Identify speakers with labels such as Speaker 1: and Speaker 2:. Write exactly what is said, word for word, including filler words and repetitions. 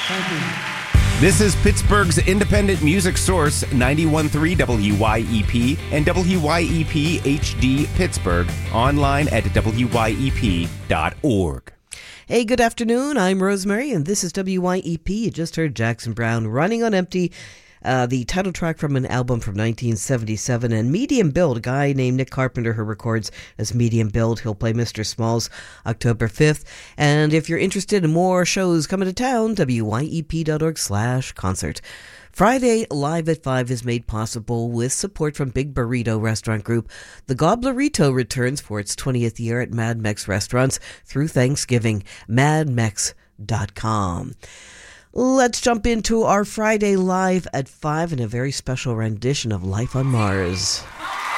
Speaker 1: Thank you.
Speaker 2: This is Pittsburgh's independent music source, ninety-one point three W Y E P and W Y E P H D Pittsburgh, online at W Y E P dot org.
Speaker 3: Hey, good afternoon. I'm Rosemary, and this is W Y E P. You just heard Jackson Browne, Running on Empty, uh, the title track from an album from nineteen seventy-seven. And Medium Build, a guy named Nick Carpenter who records as Medium Build. He'll play Mister Smalls October fifth. And if you're interested in more shows coming to town, W Y E P dot org slash concert. Friday Live at five is made possible with support from Big Burrito Restaurant Group. The Gobblerito returns for its twentieth year at Mad Mex Restaurants through Thanksgiving. mad mex dot com. Let's jump into our Friday Live at five and a very special rendition of Life on Mars.